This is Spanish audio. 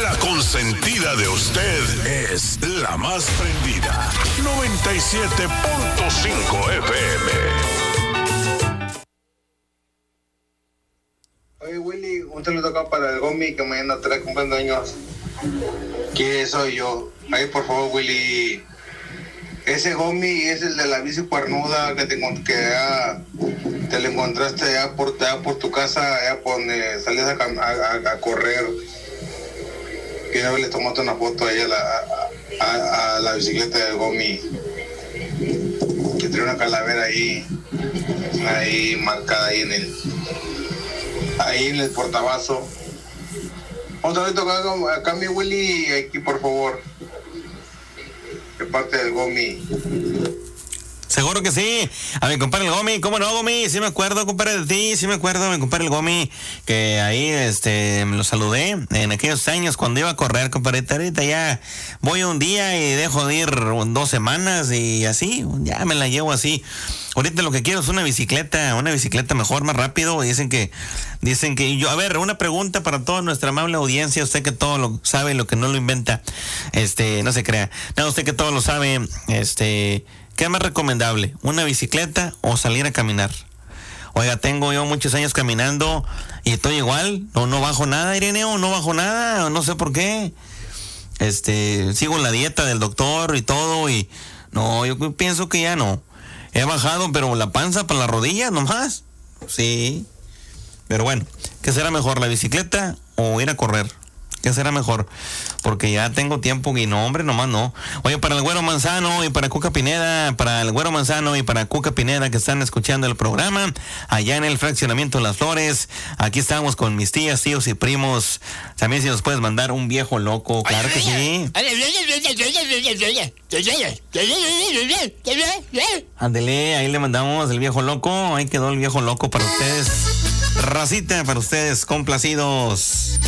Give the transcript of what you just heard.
La consentida de usted es la más prendida. 97.5 FM. Oye, Willy, un saludo acá para el Gomi que mañana trae cumpliendo años. ¿Quién soy yo? Ahí, por favor, Willy. Ese Gomi es el de la bici cuernuda que te lo encontraste allá por tu casa, allá por donde salías a correr. Que una vez le tomaste una foto ahí a la bicicleta del Gomi. Que tiene una calavera ahí marcada ahí en el portabazo. Un saludo acá mi Willy, aquí por favor. De parte del Gomi. Seguro que sí. A mi compadre el Gomi, ¿cómo no, Gomi? Sí me acuerdo, compadre, de ti, sí me acuerdo, mi compadre el Gomi, que ahí me lo saludé en aquellos años cuando iba a correr, compadre. Ahorita ya voy un día y dejo de ir 2 semanas y así, ya me la llevo así. Ahorita lo que quiero es una bicicleta mejor, más rápido. Dicen que yo, a ver, una pregunta para toda nuestra amable audiencia, usted que todo lo sabe, lo que no lo inventa, no se crea. No, usted que todo lo sabe, ¿qué es más recomendable? ¿Una bicicleta o salir a caminar? Oiga, tengo yo muchos años caminando y estoy igual, no bajo nada, Ireneo, no bajo nada, no sé por qué. Sigo la dieta del doctor y todo y no, yo pienso que ya no. He bajado, pero la panza para la rodilla nomás. Sí. Pero bueno, ¿qué será mejor, la bicicleta o ir a correr? ¿Qué será mejor? Porque ya tengo tiempo y no, hombre, nomás no. Oye, para el Güero Manzano y para Cuca Pineda, que están escuchando el programa, allá en el fraccionamiento Las Flores, aquí estamos con mis tías, tíos y primos. También si nos puedes mandar un viejo loco, claro que sí. Ándele, ahí le mandamos el viejo loco, ahí quedó el viejo loco para ustedes. Racita, para ustedes, complacidos.